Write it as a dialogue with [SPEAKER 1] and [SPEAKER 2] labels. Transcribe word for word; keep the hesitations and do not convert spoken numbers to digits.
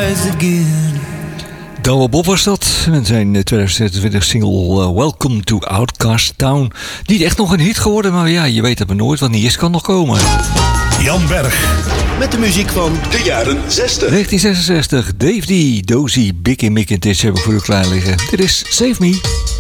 [SPEAKER 1] rise again.
[SPEAKER 2] Douwe Bob was dat, met zijn tweeduizend tweeëntwintig single uh, Welcome to Outcast Town. Niet echt nog een hit geworden, maar ja, je weet het maar nooit, want die is kan nog komen.
[SPEAKER 3] Jan Berg. Met de muziek van de jaren zestig.
[SPEAKER 2] negentien zesenzestig, Dave D, Dozy, Big in Mick en Tits hebben voor u klaar liggen. Dit is Save Me.